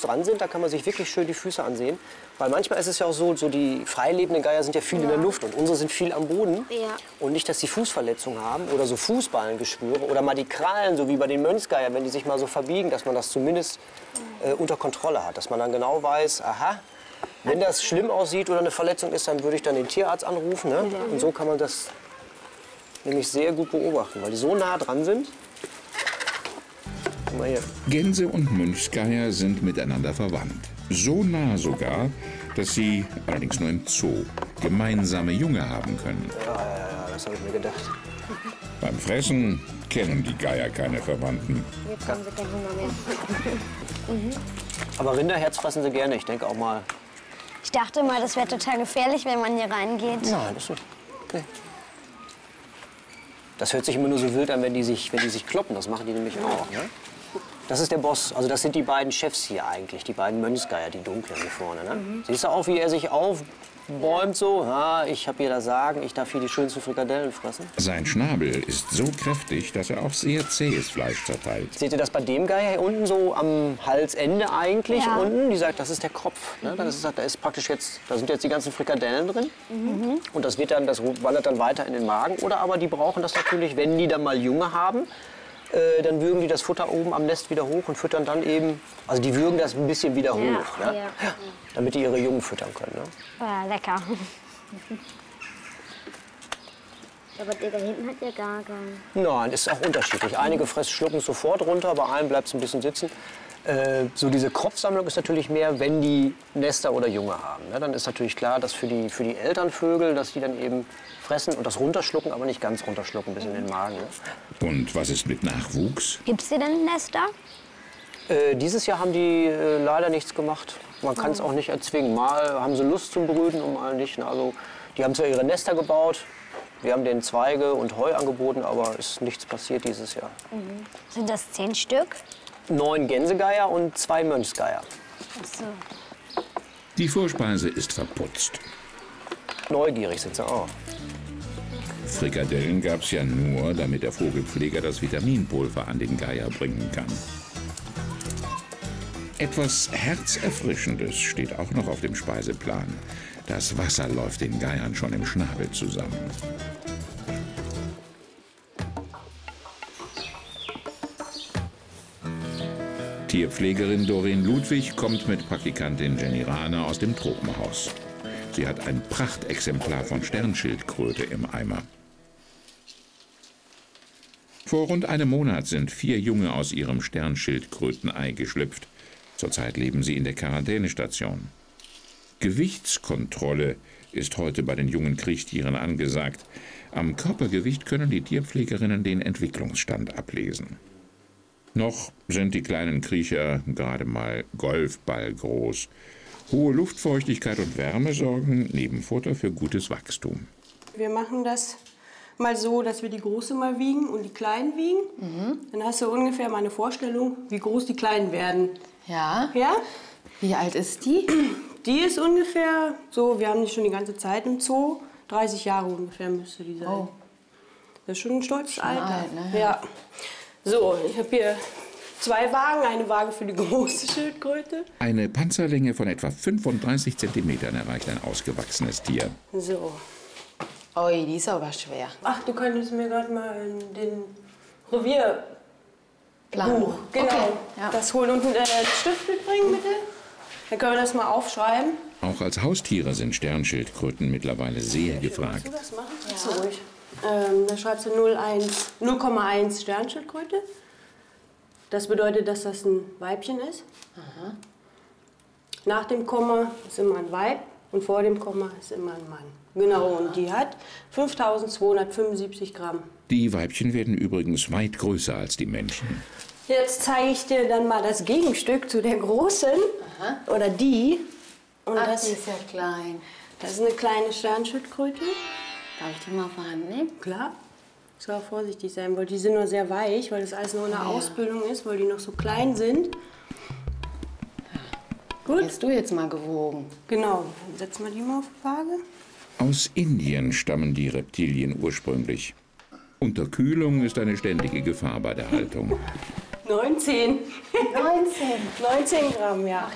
dran sind, da kann man sich wirklich schön die Füße ansehen. Weil manchmal ist es ja auch so, die freilebenden Geier sind ja viel in der Luft und unsere sind viel am Boden. Ja. Und nicht, dass sie Fußverletzungen haben oder so Fußballengeschwüre oder mal die Krallen, so wie bei den Mönchsgeiern, wenn die sich mal so verbiegen, dass man das zumindest unter Kontrolle hat. Dass man dann genau weiß, aha, wenn das schlimm aussieht oder eine Verletzung ist, dann würde ich dann den Tierarzt anrufen. Ne? Und so kann man das nämlich sehr gut beobachten, weil die so nah dran sind. Guck mal hier. Gänse und Mönchsgeier sind miteinander verwandt. So nah sogar, dass sie, allerdings nur im Zoo, gemeinsame Junge haben können. Ja, das habe ich mir gedacht. Beim Fressen kennen die Geier keine Verwandten. Jetzt haben sie keinen Hunger mehr. Aber Rinderherz fressen sie gerne, ich denke auch mal. Ich dachte mal, das wäre total gefährlich, wenn man hier reingeht. Nein, das ist nicht. Okay. Das hört sich immer nur so wild an, wenn die sich kloppen. Das machen die nämlich auch. Ne? Das ist der Boss. Also das sind die beiden Chefs hier eigentlich, die beiden Mönchsgeier, die dunklen hier vorne. Ne? Siehst du auch, wie er sich aufbäumt so? Ja, ich habe hier das Sagen, ich darf hier die schönsten Frikadellen fressen. Sein Schnabel ist so kräftig, dass er auch sehr zähes Fleisch zerteilt. Seht ihr das bei dem Geier hier unten so am Halsende eigentlich unten? Die sagt, das ist der Kopf. Ne? Da ist praktisch jetzt, da sind jetzt die ganzen Frikadellen drin. Und das wandert dann weiter in den Magen. Oder aber die brauchen das natürlich, wenn die dann mal Junge haben. Dann würgen die das Futter oben am Nest wieder hoch und füttern dann eben, also die würgen das ein bisschen wieder hoch, ne? Ja. Damit die ihre Jungen füttern können. Ne? Oh, lecker. Aber der da hinten hat ja gar keinen. Nein, ist auch unterschiedlich. Einige schlucken es sofort runter, bei einem bleibt es ein bisschen sitzen. So diese Kropfsammlung ist natürlich mehr, wenn die Nester oder Junge haben. Ne? Dann ist natürlich klar, dass für die Elternvögel, dass die dann eben fressen und das runterschlucken, aber nicht ganz runterschlucken, bis in den Magen. Ne? Und was ist mit Nachwuchs? Gibt's hier denn Nester? Dieses Jahr haben die leider nichts gemacht. Man kann es auch nicht erzwingen. Mal haben sie Lust zum Brüten und mal nicht. Ne? Also, die haben zwar ihre Nester gebaut, wir haben denen Zweige und Heu angeboten, aber ist nichts passiert dieses Jahr. Sind das 10 Stück? 9 Gänsegeier und 2 Mönchsgeier. Ach so. Die Vorspeise ist verputzt. Neugierig sind sie auch. Frikadellen gab's ja nur, damit der Vogelpfleger das Vitaminpulver an den Geier bringen kann. Etwas Herzerfrischendes steht auch noch auf dem Speiseplan. Das Wasser läuft den Geiern schon im Schnabel zusammen. Tierpflegerin Doreen Ludwig kommt mit Praktikantin Jenny Rahner aus dem Tropenhaus. Sie hat ein Prachtexemplar von Sternschildkröte im Eimer. Vor rund einem Monat sind 4 Junge aus ihrem Sternschildkrötenei geschlüpft. Zurzeit leben sie in der Quarantänestation. Gewichtskontrolle ist heute bei den jungen Kriechtieren angesagt. Am Körpergewicht können die Tierpflegerinnen den Entwicklungsstand ablesen. Noch sind die kleinen Kriecher gerade mal Golfball groß. Hohe Luftfeuchtigkeit und Wärme sorgen neben Futter für gutes Wachstum. Wir machen das mal so, dass wir die Große mal wiegen und die Kleinen wiegen. Dann hast du ungefähr mal eine Vorstellung, wie groß die Kleinen werden. Ja? Ja? Wie alt ist die? Die ist ungefähr so, wir haben die schon die ganze Zeit im Zoo, 30 Jahre ungefähr müsste die sein. Oh. Das ist schon ein stolzes Alter. alt, ne? Ja. So, ich habe hier 2 Wagen, eine Waage für die große Schildkröte. Eine Panzerlänge von etwa 35 cm erreicht ein ausgewachsenes Tier. So. Ui, die ist aber schwer. Ach, du könntest mir gerade mal den Revierbuch, Plan. genau, Okay, ja. das holen und einen Stift mitbringen, bitte. Dann können wir das mal aufschreiben. Auch als Haustiere sind Sternschildkröten mittlerweile sehr gefragt. Willst du das machen? Ja. So ruhig. Da schreibst du 0,1 Sternschildkröte. Das bedeutet, dass das ein Weibchen ist. Aha. Nach dem Komma ist immer ein Weib und vor dem Komma ist immer ein Mann. Genau, und die hat 5.275 Gramm. Die Weibchen werden übrigens weit größer als die Männchen. Jetzt zeige ich dir dann mal das Gegenstück zu der großen. Aha. Oder die. Und Ach, das, die ist ja klein. das ist eine kleine Sternschildkröte. Darf ich die mal von Hand nehmen? Klar. Ich soll auch vorsichtig sein, weil die sind nur sehr weich, weil das alles noch in der Ausbildung ist, weil die noch so klein sind. Gut. Hast du jetzt mal gewogen? Genau. Dann setzen wir die mal auf die Waage. Aus Indien stammen die Reptilien ursprünglich. Unterkühlung ist eine ständige Gefahr bei der Haltung. 19. 19. 19 Gramm, ja.